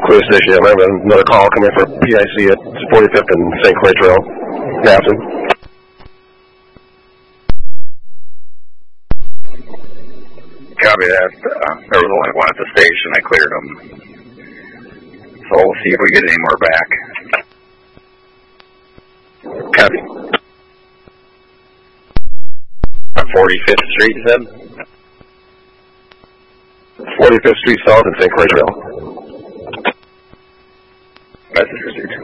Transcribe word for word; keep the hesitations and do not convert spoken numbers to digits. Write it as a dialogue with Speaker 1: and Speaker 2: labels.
Speaker 1: Clear station. I have another call coming for P I C at forty-fifth and Saint Clair Trail. Madison.
Speaker 2: Copy that. Uh, there was only one at the station. I cleared them. So we'll see if we get any more back.
Speaker 1: Copy.
Speaker 2: forty-fifth Street, you said?
Speaker 1: forty-fifth Street South and Saint Clair Trail.
Speaker 2: Message received.